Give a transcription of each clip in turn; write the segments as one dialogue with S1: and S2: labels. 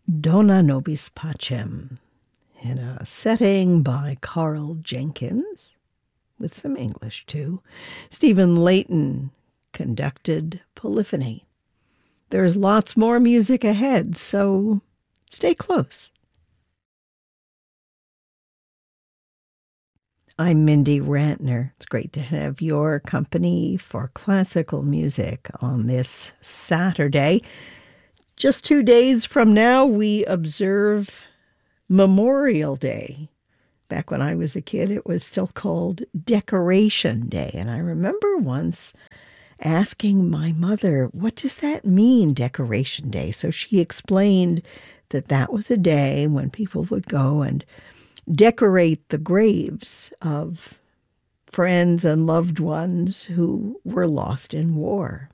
S1: Dona Nobis Pacem, in a setting by Carl Jenkins, with some English too. Stephen Layton conducted Polyphony. There's lots more music ahead, so stay close. I'm Mindy Rantner. It's great to have your company for classical music on this Saturday. Just 2 days from now, we observe Memorial Day. Back when I was a kid, it was still called Decoration Day. And I remember once asking my mother, what does that mean, Decoration Day? So she explained that that was a day when people would go and decorate the graves of friends and loved ones who were lost in war.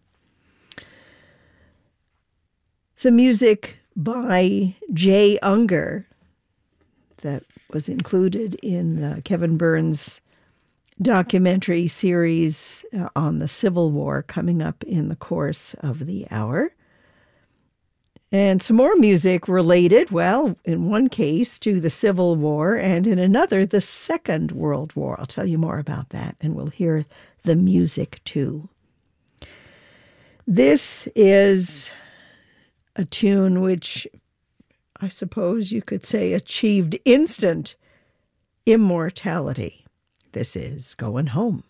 S1: Some music by Jay Unger that was included in Kevin Burns' documentary series on the Civil War coming up in the course of the hour. And some more music related, well, in one case to the Civil War and in another, the Second World War. I'll tell you more about that, and we'll hear the music too. This is a tune which I suppose you could say achieved instant immortality. This is Going Home.